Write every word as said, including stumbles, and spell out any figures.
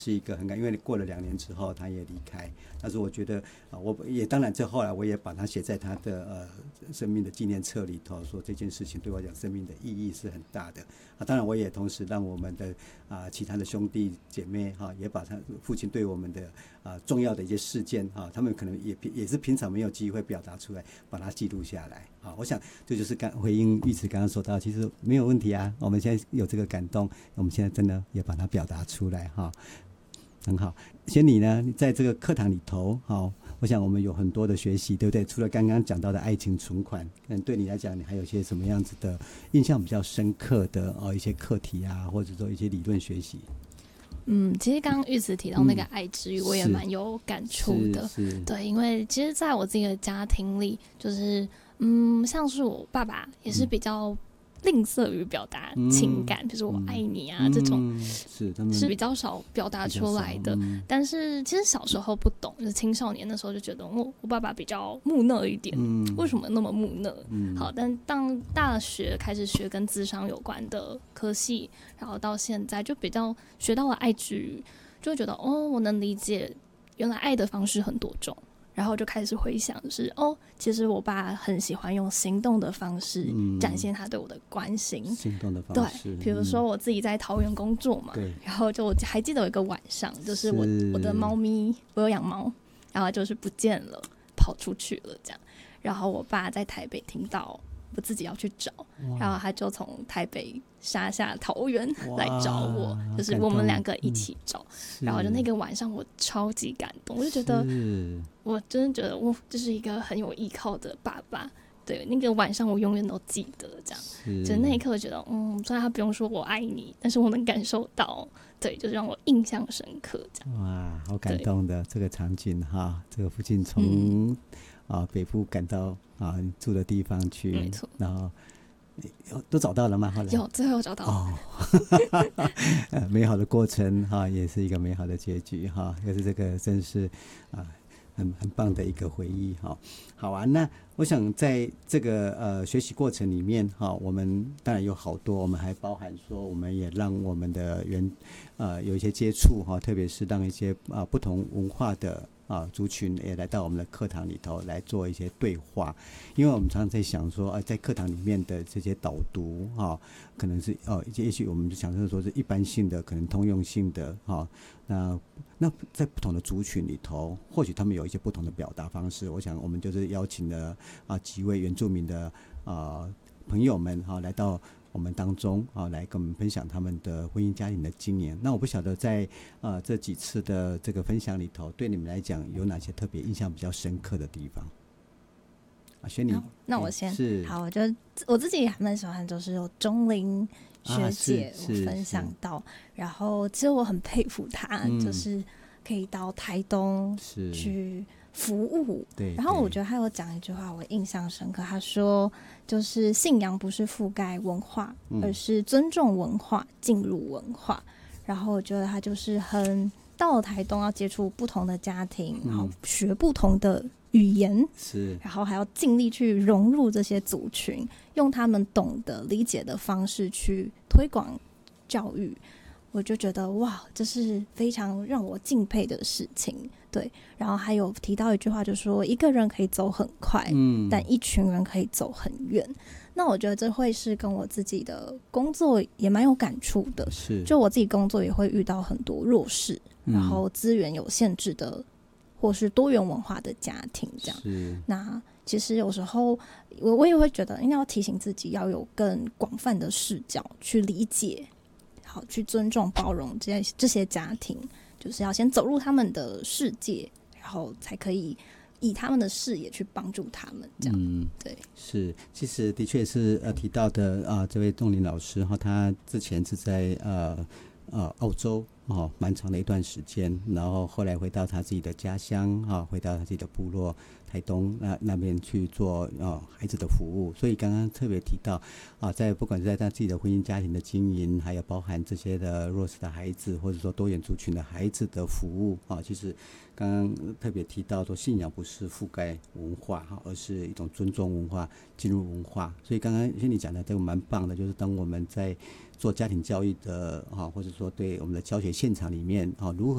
是一个很感，因为过了两年之后他也离开，但是我觉得啊，我也当然这后来我也把它写在他的呃生命的纪念册里头，说这件事情对我讲生命的意义是很大的啊。当然我也同时让我们的啊其他的兄弟姐妹哈、啊，也把他父亲对我们的啊重要的一些事件哈、啊，他们可能也也是平常没有机会表达出来，把它记录下来啊。我想这就是刚回应玉慈刚刚说到，其实没有问题啊，我们现在有这个感动，我们现在真的也把它表达出来哈。很好，仙女呢，在这个课堂里头，好，我想我们有很多的学习，对不对？除了刚刚讲到的爱情存款，嗯，对你来讲，你还有一些什么样子的印象比较深刻的哦一些课题啊，或者说一些理论学习？ 嗯，其实刚刚玉慈提到那个爱之语，我也蛮有感触的。 是是对，因为其实在我自己的家庭里，就是嗯，像是我爸爸也是比较吝啬于表达情感，比如说我爱你啊、嗯、这种是他们是比较少表达出来的、嗯、但是其实小时候不懂，就是青少年的时候就觉得我我爸爸比较木讷一点、嗯、为什么那么木讷、嗯、好，但当大学开始学跟諮商有关的科系，然后到现在就比较学到了爱之语，就会觉得哦，我能理解原来爱的方式很多种，然后就开始回想，就是哦，其实我爸很喜欢用行动的方式展现他对我的关心。嗯、 行动的方式， 对，比如说我自己在桃园工作嘛， 对， 然后就我还记得有一个晚上，就是我我的猫咪，我有养猫，然后就是不见了，跑出去了这样，然后我爸在台北听到我自己要去找，然后他就从台北杀下桃园来找我，就是我们两个一起找、嗯、然后就那个晚上我超级感动，我就觉得我真的觉得我就是一个很有依靠的爸爸，对，那个晚上我永远都记得这样，就那一刻我觉得嗯，虽然他不用说我爱你，但是我能感受到，对，就是让我印象深刻这样。 哇，好感动的这个场景哈，这个父亲从、嗯啊，北部赶到啊你住的地方去， 没错， 然后都找到了吗？后来有，最后找到哦，美好的过程哈、啊，也是一个美好的结局哈、啊，也是这个真是啊很很棒的一个回忆哈、啊。好啊，那我想在这个呃学习过程里面哈、啊，我们当然有好多，我们还包含说，我们也让我们的原呃有一些接触哈、啊，特别是让一些啊不同文化的。啊，族群也来到我们的课堂里头来做一些对话，因为我们常常在想说，啊，在课堂里面的这些导读啊，可能是哦，也许我们就想说是一般性的，可能通用性的啊，那那在不同的族群里头，或许他们有一些不同的表达方式。我想我们就是邀请了啊几位原住民的啊朋友们哈、啊、来到我们当中啊，来跟我们分享他们的婚姻家庭的经验。那我不晓得在呃这几次的这个分享里头，对你们来讲有哪些特别印象比较深刻的地方？啊，轩妮， 那我先是好，我觉得我自己还蛮喜欢，就是有钟玲学姐我分享到，啊、然后其实我很佩服她，嗯、就是可以到台东去服务， 对， 然后我觉得他有讲一句话我印象深刻，他说就是信仰不是覆盖文化、嗯、而是尊重文化进入文化，然后我觉得他就是很到了台东要接触不同的家庭、嗯、然后学不同的语言， 是， 然后还要尽力去融入这些族群，用他们懂得理解的方式去推广教育，我就觉得哇，这是非常让我敬佩的事情。对，然后还有提到一句话，就说一个人可以走很快、嗯、但一群人可以走很远。那我觉得这会是跟我自己的工作也蛮有感触的， 是，就我自己工作也会遇到很多弱势、嗯、然后资源有限制的或是多元文化的家庭这样。 是， 那其实有时候我我也会觉得应该要提醒自己要有更广泛的视角去理解，好去尊重包容这些这些家庭，就是要先走入他们的世界，然后才可以以他们的视野去帮助他们这样。嗯，对， 是，其实的确是呃提到的啊、呃，这位仲林老师哈，他之前是在呃呃澳洲哦蛮长的一段时间，然后后来回到他自己的家乡哈、哦，回到他自己的部落台东那那边去做哦孩子的服务，所以刚刚特别提到啊，在不管是在他自己的婚姻家庭的经营，还有包含这些的弱势的孩子，或者说多元族群的孩子的服务啊，其实刚刚特别提到说信仰不是覆盖文化哈，而是一种尊重文化进入文化，所以刚刚像你讲的这个蛮棒的，就是当我们在做家庭教育的哈，或者说对我们的教学现场里面啊，如何